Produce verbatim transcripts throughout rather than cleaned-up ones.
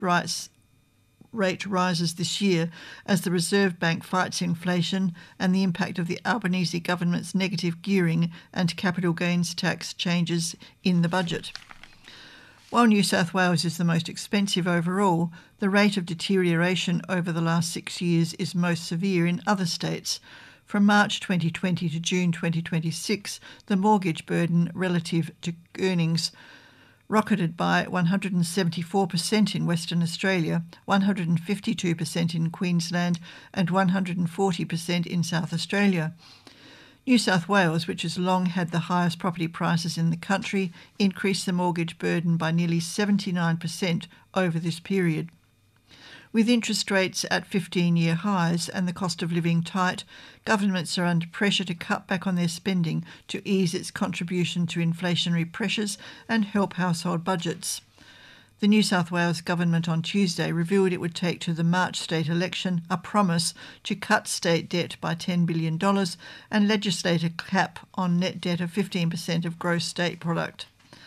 rights rate rises this year as the Reserve Bank fights inflation and the impact of the Albanese government's negative gearing and capital gains tax changes in the budget. While New South Wales is the most expensive overall, the rate of deterioration over the last six years is most severe in other states. From March twenty twenty to June twenty twenty-six, the mortgage burden relative to earnings rocketed by one hundred seventy-four percent in Western Australia, one hundred fifty-two percent in Queensland and one hundred forty percent in South Australia. New South Wales, which has long had the highest property prices in the country, increased the mortgage burden by nearly seventy-nine percent over this period. With interest rates at fifteen-year highs and the cost of living tight, governments are under pressure to cut back on their spending to ease its contribution to inflationary pressures and help household budgets. The New South Wales government on Tuesday revealed it would take to the March state election a promise to cut state debt by ten billion dollars and legislate a cap on net debt of fifteen percent of gross state product.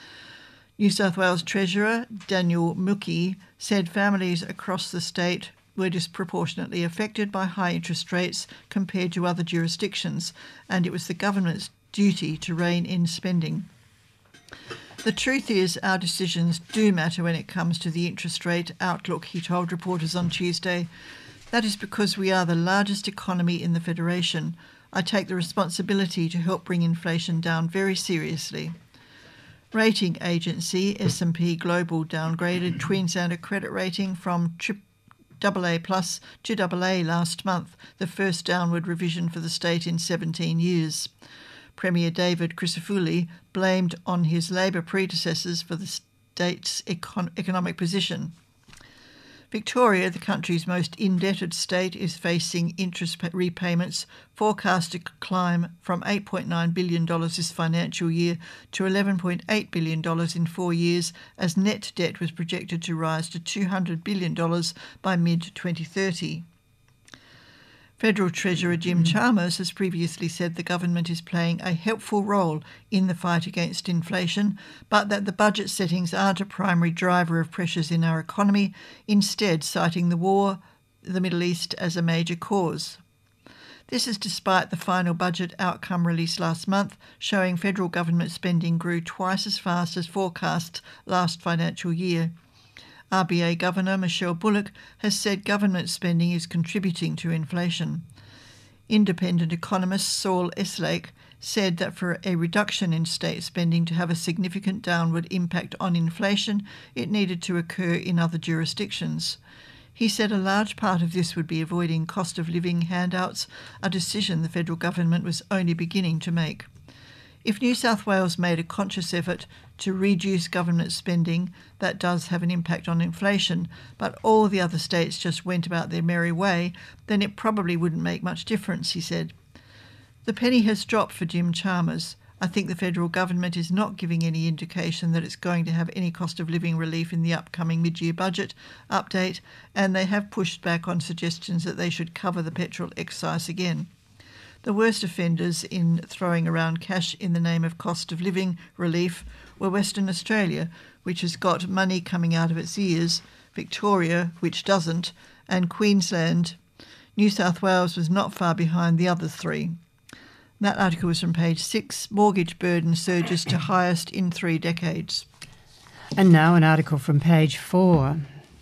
New South Wales Treasurer Daniel Mookhey said families across the state were disproportionately affected by high interest rates compared to other jurisdictions, and it was the government's duty to rein in spending. The truth is our decisions do matter when it comes to the interest rate outlook, he told reporters on Tuesday. That is because we are the largest economy in the Federation. I take the responsibility to help bring inflation down very seriously. Rating agency S and P Global downgraded Queenslander credit rating from double A plus to double A last month, the first downward revision for the state in seventeen years. Premier David Crisafulli blamed on his Labor predecessors for the state's econ- economic position. Victoria, the country's most indebted state, is facing interest repayments forecast to climb from eight point nine billion dollars this financial year to eleven point eight billion dollars in four years, as net debt was projected to rise to two hundred billion dollars by mid twenty thirty. Federal Treasurer Jim Chalmers has previously said the government is playing a helpful role in the fight against inflation, but that the budget settings aren't a primary driver of pressures in our economy, instead citing the war, the Middle East as a major cause. This is despite the final budget outcome released last month, showing federal government spending grew twice as fast as forecast last financial year. R B A Governor Michelle Bullock has said government spending is contributing to inflation. Independent economist Saul Eslake said that for a reduction in state spending to have a significant downward impact on inflation, it needed to occur in other jurisdictions. He said a large part of this would be avoiding cost of living handouts, a decision the federal government was only beginning to make. If New South Wales made a conscious effort to reduce government spending, that does have an impact on inflation, but all the other states just went about their merry way, then it probably wouldn't make much difference, he said. The penny has dropped for Jim Chalmers. I think the federal government is not giving any indication that it's going to have any cost of living relief in the upcoming mid-year budget update, and they have pushed back on suggestions that they should cover the petrol excise again. The worst offenders in throwing around cash in the name of cost of living relief were Western Australia, which has got money coming out of its ears, Victoria, which doesn't, and Queensland. New South Wales was not far behind the other three. That article was from page six. Mortgage burden surges to highest in three decades. And now an article from page four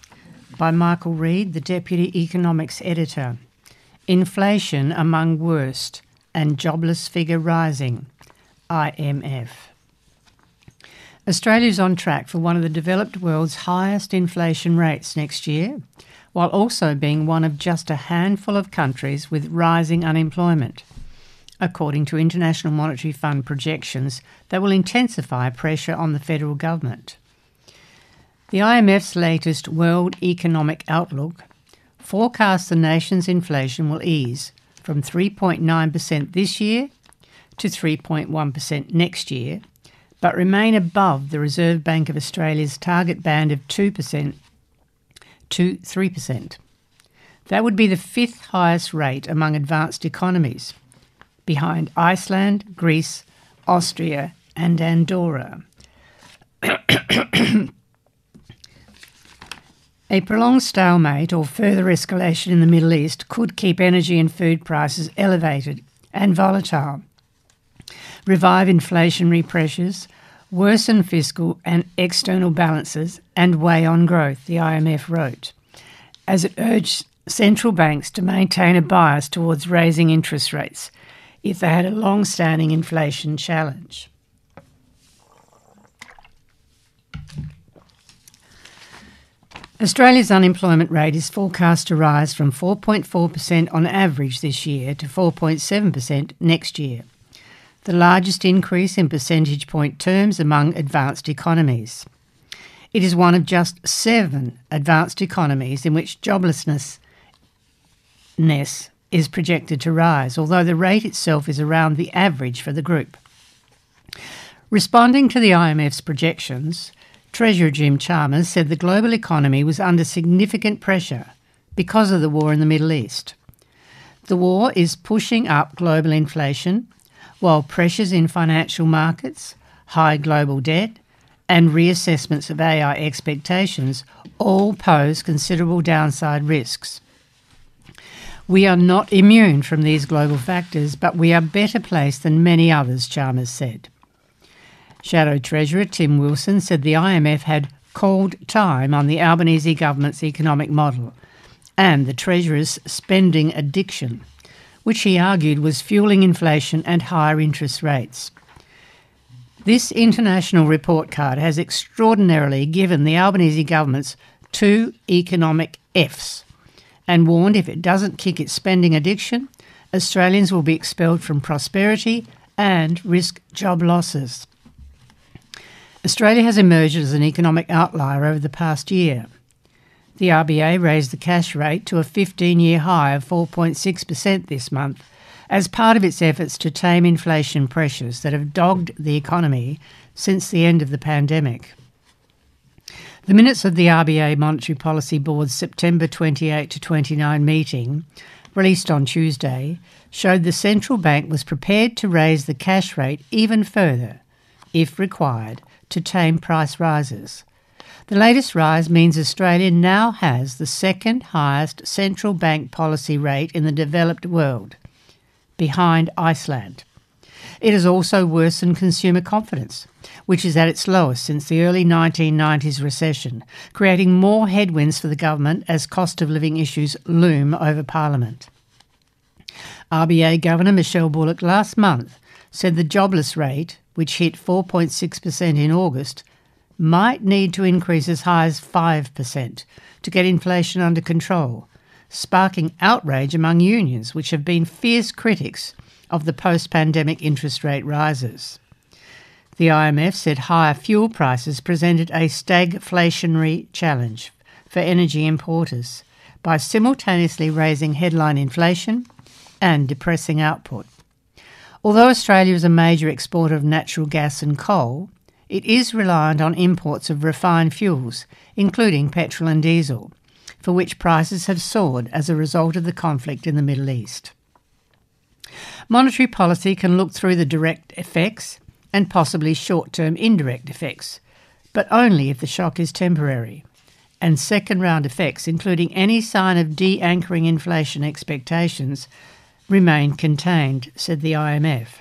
by Michael Reid, the Deputy Economics Editor. Inflation among worst and jobless figure rising, I M F. Australia is on track for one of the developed world's highest inflation rates next year, while also being one of just a handful of countries with rising unemployment, according to International Monetary Fund projections that will intensify pressure on the federal government. The I M F's latest World Economic Outlook forecasts the nation's inflation will ease from three point nine percent this year to three point one percent next year, but remain above the Reserve Bank of Australia's target band of two percent to three percent. That would be the fifth highest rate among advanced economies, behind Iceland, Greece, Austria and Andorra. A prolonged stalemate or further escalation in the Middle East could keep energy and food prices elevated and volatile, revive inflationary pressures, worsen fiscal and external balances, and weigh on growth, the I M F wrote, as it urged central banks to maintain a bias towards raising interest rates if they had a long-standing inflation challenge. Australia's unemployment rate is forecast to rise from four point four percent on average this year to four point seven percent next year, the largest increase in percentage point terms among advanced economies. It is one of just seven advanced economies in which joblessness is projected to rise, although the rate itself is around the average for the group. Responding to the I M F's projections, Treasurer Jim Chalmers said the global economy was under significant pressure because of the war in the Middle East. The war is pushing up global inflation, while pressures in financial markets, high global debt, and reassessments of A I expectations all pose considerable downside risks. We are not immune from these global factors, but we are better placed than many others, Chalmers said. Shadow Treasurer Tim Wilson said the I M F had called time on the Albanese government's economic model and the Treasurer's spending addiction, which he argued was fueling inflation and higher interest rates. This international report card has extraordinarily given the Albanese government's two economic Fs and warned if it doesn't kick its spending addiction, Australians will be expelled from prosperity and risk job losses. Australia has emerged as an economic outlier over the past year. The R B A raised the cash rate to a fifteen-year high of four point six percent this month as part of its efforts to tame inflation pressures that have dogged the economy since the end of the pandemic. The minutes of the R B A Monetary Policy Board's September twenty-eighth to twenty-ninth meeting, released on Tuesday, showed the central bank was prepared to raise the cash rate even further, if required, to tame price rises. The latest rise means Australia now has the second highest central bank policy rate in the developed world, behind Iceland. It has also worsened consumer confidence, which is at its lowest since the early nineteen nineties recession, creating more headwinds for the government as cost of living issues loom over Parliament. R B A Governor Michelle Bullock last month said the jobless rate, which hit four point six percent in August, might need to increase as high as five percent to get inflation under control, sparking outrage among unions, which have been fierce critics of the post-pandemic interest rate rises. The I M F said higher fuel prices presented a stagflationary challenge for energy importers by simultaneously raising headline inflation and depressing output. Although Australia is a major exporter of natural gas and coal, it is reliant on imports of refined fuels, including petrol and diesel, for which prices have soared as a result of the conflict in the Middle East. Monetary policy can look through the direct effects and possibly short-term indirect effects, but only if the shock is temporary, and second-round effects, including any sign of de-anchoring inflation expectations, remain contained, said the I M F.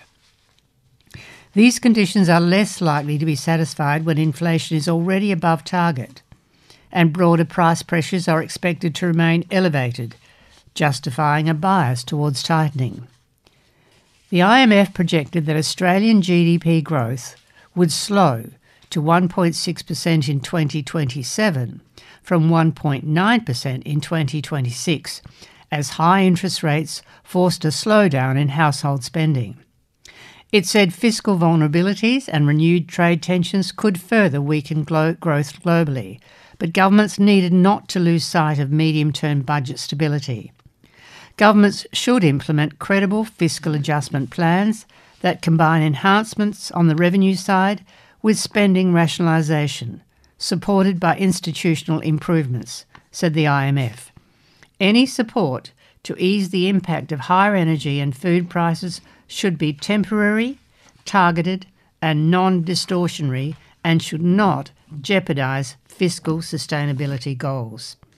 These conditions are less likely to be satisfied when inflation is already above target, and broader price pressures are expected to remain elevated, justifying a bias towards tightening. The I M F projected that Australian G D P growth would slow to one point six percent in twenty twenty-seven from one point nine percent in twenty twenty-six, as high interest rates forced a slowdown in household spending. It said fiscal vulnerabilities and renewed trade tensions could further weaken glo- growth globally, but governments needed not to lose sight of medium-term budget stability. Governments should implement credible fiscal adjustment plans that combine enhancements on the revenue side with spending rationalisation, supported by institutional improvements, said the I M F. Any support to ease the impact of higher energy and food prices should be temporary, targeted and non-distortionary, and should not jeopardise fiscal sustainability goals.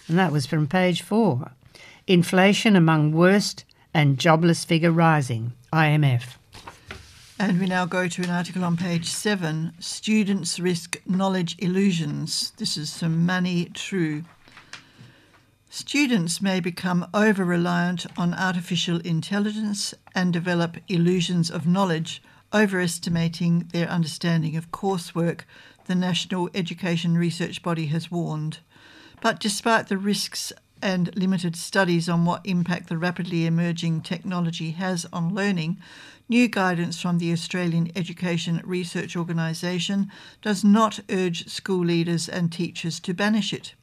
And that was from page four. Inflation among worst and jobless figure rising, I M F. And we now go to an article on page seven, Students Risk Knowledge Illusions. This is from Mani True. Students may become over-reliant on artificial intelligence and develop illusions of knowledge, overestimating their understanding of coursework, the National Education Research Body has warned. But despite the risks and limited studies on what impact the rapidly emerging technology has on learning, new guidance from the Australian Education Research Organisation does not urge school leaders and teachers to banish it.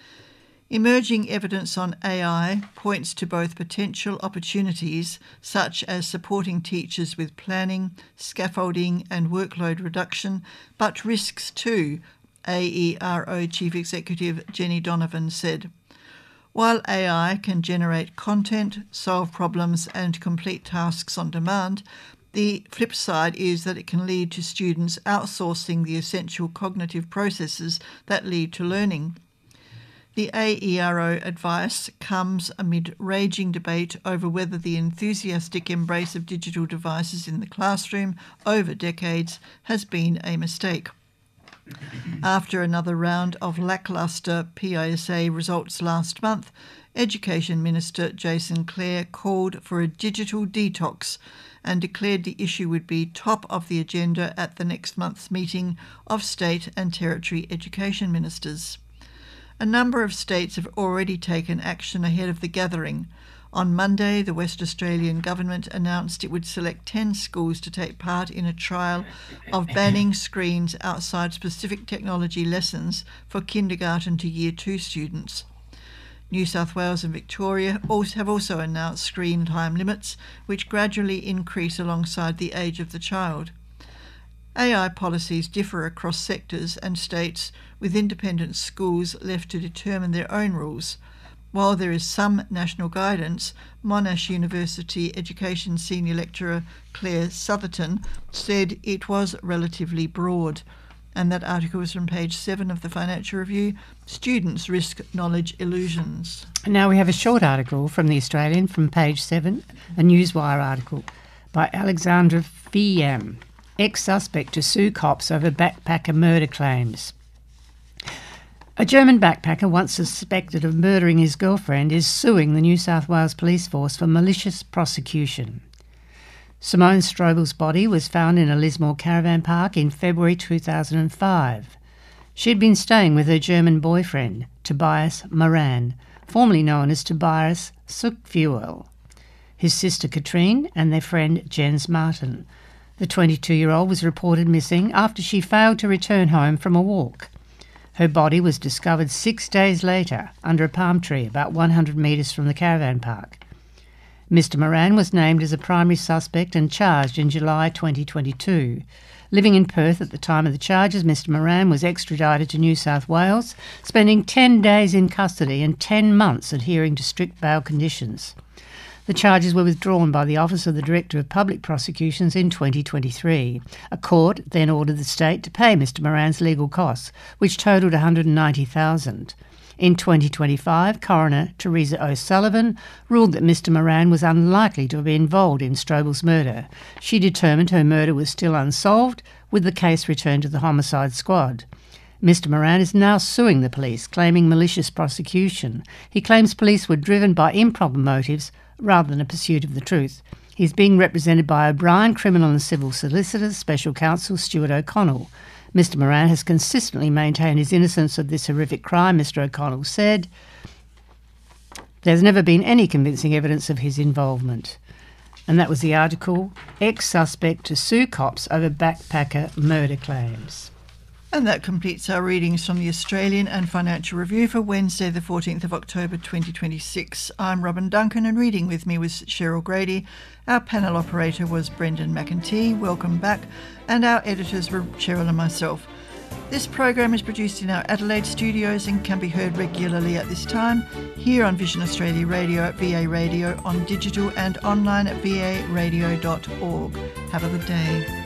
Emerging evidence on A I points to both potential opportunities, such as supporting teachers with planning, scaffolding and workload reduction, but risks too, A E R O Chief Executive Jenny Donovan said. While A I can generate content, solve problems and complete tasks on demand, the flip side is that it can lead to students outsourcing the essential cognitive processes that lead to learning. The A E R O advice comes amid raging debate over whether the enthusiastic embrace of digital devices in the classroom over decades has been a mistake. After another round of lacklustre P I S A results last month, Education Minister Jason Clare called for a digital detox and declared the issue would be top of the agenda at the next month's meeting of state and territory education ministers. A number of states have already taken action ahead of the gathering. On Monday, the West Australian Government announced it would select ten schools to take part in a trial of banning screens outside specific technology lessons for kindergarten to year two students. New South Wales and Victoria also have also announced screen time limits, which gradually increase alongside the age of the child. A I policies differ across sectors and states, with independent schools left to determine their own rules. While there is some national guidance, Monash University Education Senior Lecturer Claire Southerton said it was relatively broad. And that article was from page seven of the Financial Review, Students Risk Knowledge Illusions. And now we have a short article from The Australian from page seven, a Newswire article by Alexandra Fiam, ex-suspect to sue cops over backpacker murder claims. A German backpacker once suspected of murdering his girlfriend is suing the New South Wales Police Force for malicious prosecution. Simone Strobel's body was found in a Lismore caravan park in February two thousand five. She'd been staying with her German boyfriend, Tobias Moran, formerly known as Tobias Suckfuel, his sister Katrine and their friend Jens Martin. The twenty-two-year-old was reported missing after she failed to return home from a walk. Her body was discovered six days later under a palm tree about one hundred metres from the caravan park. Mister Moran was named as a primary suspect and charged in July twenty twenty-two. Living in Perth at the time of the charges, Mister Moran was extradited to New South Wales, spending ten days in custody and ten months adhering to strict bail conditions. The charges were withdrawn by the Office of the Director of Public Prosecutions in twenty twenty-three. A court then ordered the state to pay Mister Moran's legal costs, which totalled one hundred ninety thousand dollars. In twenty twenty-five, Coroner Teresa O'Sullivan ruled that Mister Moran was unlikely to be involved in Strobel's murder. She determined her murder was still unsolved, with the case returned to the Homicide Squad. Mister Moran is now suing the police, claiming malicious prosecution. He claims police were driven by improper motives rather than a pursuit of the truth. He's being represented by O'Brien Criminal and Civil Solicitors Special Counsel Stuart O'Connell. Mister Moran has consistently maintained his innocence of this horrific crime, Mister O'Connell said. There's never been any convincing evidence of his involvement. And that was the article, Ex-Suspect to Sue Cops Over Backpacker Murder Claims. And that completes our readings from the Australian and Financial Review for Wednesday the fourteenth of October twenty twenty-six. I'm Robin Duncan and reading with me was Cheryl Grady. Our panel operator was Brendan McEntee. Welcome back. And our editors were Cheryl and myself. This program is produced in our Adelaide studios and can be heard regularly at this time here on Vision Australia Radio at V A Radio, on digital and online at v a radio dot org. Have a good day.